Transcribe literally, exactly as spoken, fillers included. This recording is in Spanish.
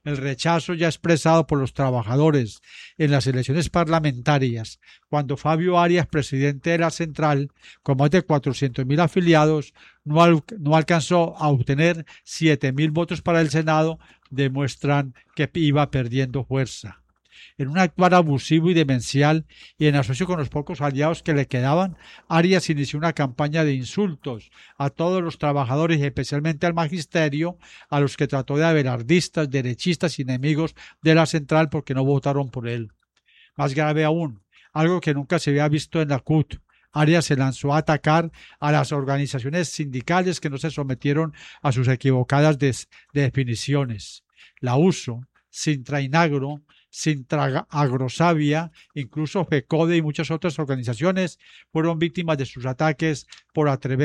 el rechazo ya expresado por los trabajadores en las elecciones parlamentarias, cuando Fabio Arias, presidente de la central, con más de cuatrocientos mil afiliados, no, al, no alcanzó a obtener siete mil votos para el Senado, demuestran que iba perdiendo fuerza. En un actuar abusivo y demencial y en asocio con los pocos aliados que le quedaban, Arias inició una campaña de insultos a todos los trabajadores y especialmente al magisterio, a los que trató de abelardistas, derechistas y enemigos de la central porque no votaron por él. Más grave aún, algo que nunca se había visto en la C U T, Arias se lanzó a atacar a las organizaciones sindicales que no se sometieron a sus equivocadas des- definiciones. La U S O, Sintrainagro, Sintra Agrosavia, incluso FECODE y muchas otras organizaciones fueron víctimas de sus ataques por atrever